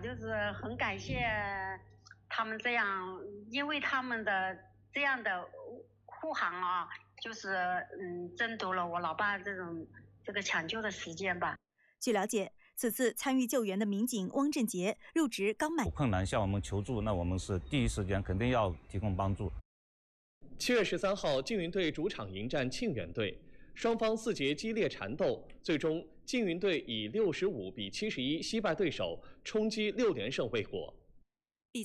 就是很感谢他们这样，因为他们的这样的护航啊，就是争夺了我老爸这个抢救的时间吧。 据了解，此次参与救援的民警汪振杰入职刚满， 有困难向我们求助，那我们是第一时间肯定要提供帮助。 7月13号，缙云队主场迎战庆元队，双方4节激烈缠斗，最终缙云队以65比71惜败对手，冲击6连胜未果。